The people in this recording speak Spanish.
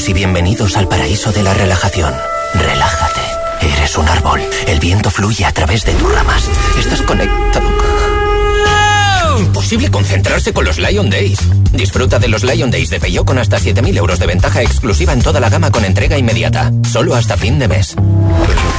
Bienvenidos y bienvenidos al paraíso de la relajación. Relájate. Eres un árbol. El viento fluye a través de tus ramas. Estás conectado. Imposible concentrarse con los Lion Days. Disfruta de los Lion Days de Peugeot con hasta 7.000 euros de ventaja exclusiva en toda la gama con entrega inmediata. Solo hasta fin de mes.